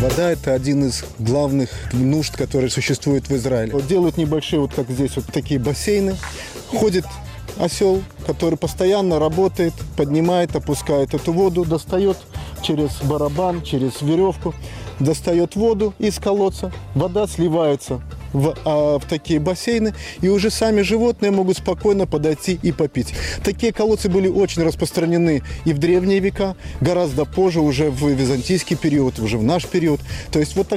Вода – это один из главных нужд, которые существуют в Израиле. Вот делают небольшие, вот как здесь, вот такие бассейны. Ходит осел, который постоянно работает, поднимает, опускает эту воду, достает через барабан, через веревку, достает воду из колодца. Вода сливается в такие бассейны, и уже сами животные могут спокойно подойти и попить. Такие колодцы были очень распространены и в древние века, гораздо позже, уже в византийский период, уже в наш период. То есть вот